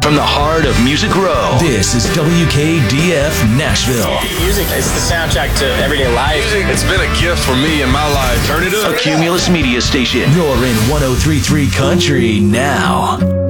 from the heart of Music Row, this is WKDF Nashville. Music is the soundtrack to everyday life. It's been a gift for me in my life. Turn it up. A Cumulus Media Station. You're in 103.3 Country now.